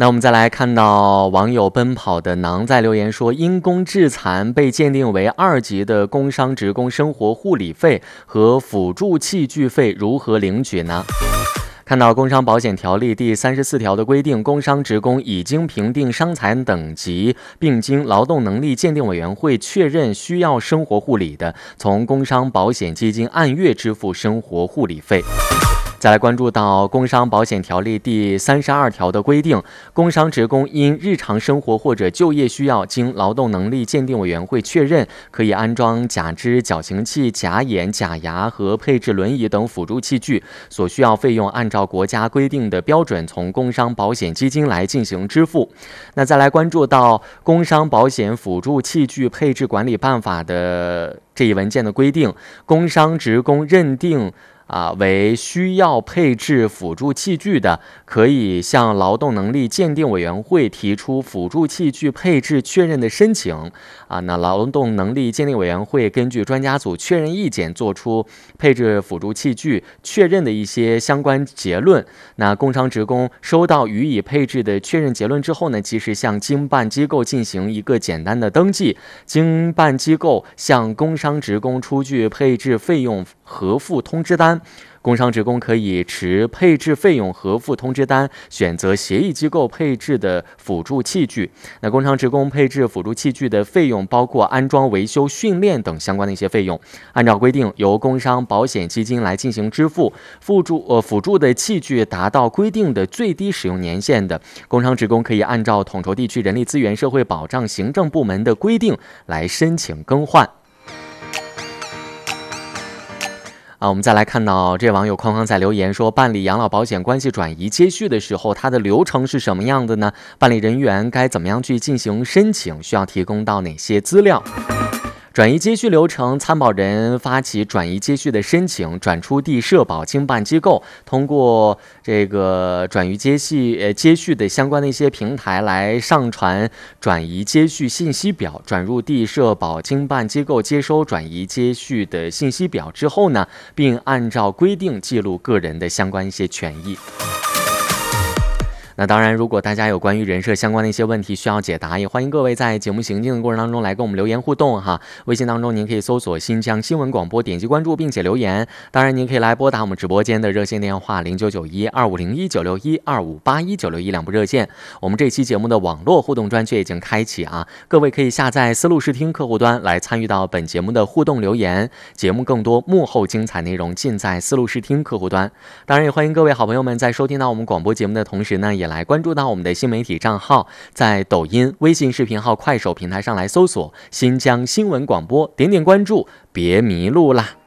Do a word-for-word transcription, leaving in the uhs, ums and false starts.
那我们再来看到网友奔跑的囊在留言说，因公致残被鉴定为二级的工伤职工生活护理费和辅助器具费如何领取呢？看到工伤保险条例第三十四条的规定，工伤职工已经评定伤残等级，并经劳动能力鉴定委员会确认需要生活护理的，从工伤保险基金按月支付生活护理费。再来关注到工伤保险条例第三十二条的规定，工伤职工因日常生活或者就业需要，经劳动能力鉴定委员会确认，可以安装假肢、矫形器、假眼、假牙和配置轮椅等辅助器具，所需要费用按照国家规定的标准从工伤保险基金来进行支付。那再来关注到工伤保险辅助器具配置管理办法的这一文件的规定，工伤职工认定啊，为需要配置辅助器具的，可以向劳动能力鉴定委员会提出辅助器具配置确认的申请。啊，那劳动能力鉴定委员会根据专家组确认意见，做出配置辅助器具确认的一些相关结论。那工伤职工收到予以配置的确认结论之后呢，及时向经办机构进行一个简单的登记，经办机构向工伤职工出具配置费用核付通知单。工伤职工可以持配置费用核付通知单，选择协议机构配置的辅助器具。那工伤职工配置辅助器具的费用包括安装、维修、训练等相关的一些费用，按照规定由工伤保险基金来进行支付。辅助呃辅助的器具达到规定的最低使用年限的，工伤职工可以按照统筹地区人力资源社会保障行政部门的规定来申请更换。啊，我们再来看到这网友框框在留言说，办理养老保险关系转移接续的时候，它的流程是什么样的呢？办理人员该怎么样去进行申请？需要提供到哪些资料？转移接续流程，参保人发起转移接续的申请，转出地社保经办机构通过这个转移接续呃接续的相关的一些平台来上传转移接续信息表，转入地社保经办机构接收转移接续的信息表之后呢，并按照规定记录个人的相关一些权益。那当然，如果大家有关于人社相关的一些问题需要解答，也欢迎各位在节目行进的过程当中来跟我们留言互动哈。微信当中您可以搜索新疆新闻广播，点击关注并且留言。当然，您可以来拨打我们直播间的热线电话零九九一二五零一九六一二五八一九六一两部热线。我们这期节目的网络互动专区已经开启啊，各位可以下载思路视听客户端来参与到本节目的互动留言。节目更多幕后精彩内容尽在思路视听客户端。当然，也欢迎各位好朋友们在收听到我们广播节目的同时呢，也来关注到我们的新媒体账号，在抖音、微信视频号、快手平台上来搜索新疆新闻广播，点点关注，别迷路啦。